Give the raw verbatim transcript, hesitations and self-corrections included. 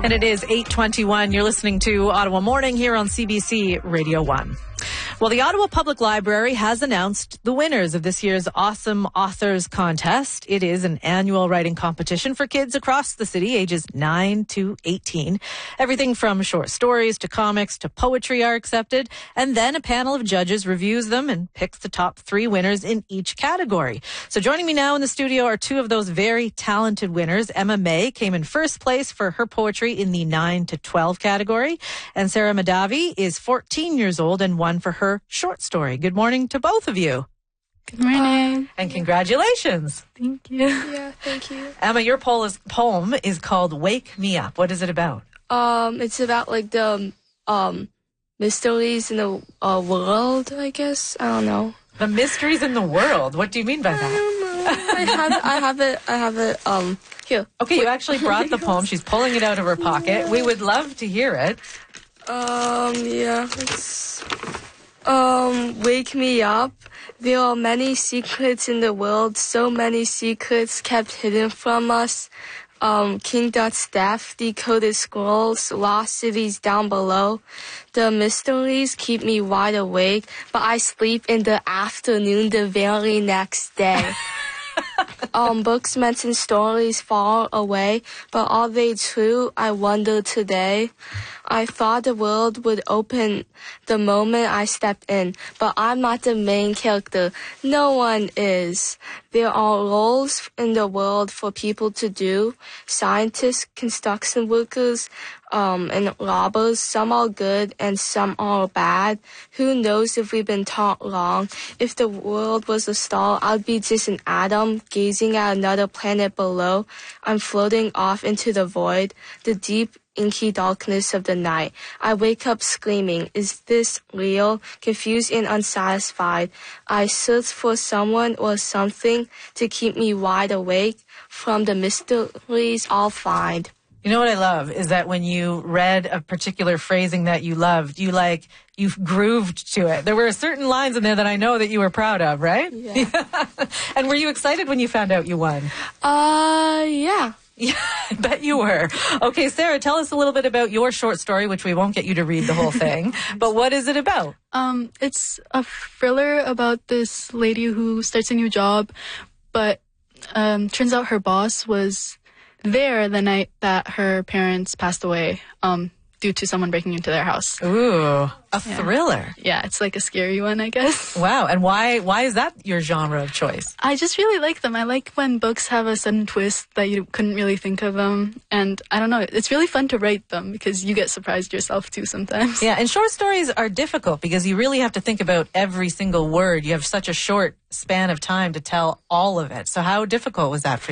And it is eight twenty-one. You're listening to Ottawa Morning here on C B C Radio one. Well, the Ottawa Public Library has announced the winners of this year's Awesome Authors Contest. It is an annual writing competition for kids across the city, ages nine to eighteen. Everything from short stories to comics to poetry are accepted. And then a panel of judges reviews them and picks the top three winners in each category. So joining me now in the studio are two of those very talented winners. Emma May came in first place for her poetry in the nine to twelve category. And Sarah Madavi is fourteen years old and won for her short story. Good morning to both of you. Good morning. And congratulations. Thank you. Yeah, thank you. Emma, your poll is, poem is called Wake Me Up. What is it about? Um, it's about like the um mysteries in the uh, world, I guess. I don't know. The mysteries in the world. What do you mean by I that? don't know. I have I have it I have it um here. Okay, you actually brought the poem. She's pulling it out of her pocket. We would love to hear it. Um yeah, it's um wake me up. There are many secrets in the world, so many secrets kept hidden from us. Um, King Tut's staff, decoded scrolls, lost cities down below. The mysteries keep me wide awake, but I sleep in the afternoon the very next day. um, books mention stories far away, but are they true? I wonder today. I thought the world would open the moment I stepped in, but I'm not the main character. No one is. There are roles in the world for people to do. Scientists, construction workers, um, and robbers. Some are good and some are bad. Who knows if we've been taught wrong? If the world was a star, I'd be just an atom gazing at another planet below. I'm floating off into the void, the deep inky darkness of the night. I wake up screaming, is this real? Confused and unsatisfied. I search for someone or something to keep me wide awake. From the mysteries I'll find. You know what I love is that when you read a particular phrasing that you loved, you like, you grooved to it. There were certain lines in there that I know that you were proud of, right? Yeah. And were you excited when you found out you won? Uh, yeah. Yeah, I bet you were. Okay, Sarah, tell us a little bit about your short story, which we won't get you to read the whole thing. But what is it about? Um, it's a thriller about this lady who starts a new job, but um, turns out her boss was there the night that her parents passed away um, due to someone breaking into their house. Ooh, a Yeah. thriller. Yeah, it's like a scary one, I guess. Wow, and why why is that your genre of choice? I just really like them. I like when books have a sudden twist that you couldn't really think of them. And I don't know, it's really fun to write them because you get surprised yourself too sometimes. Yeah, and short stories are difficult because you really have to think about every single word. You have such a short span of time to tell all of it. So how difficult was that for you?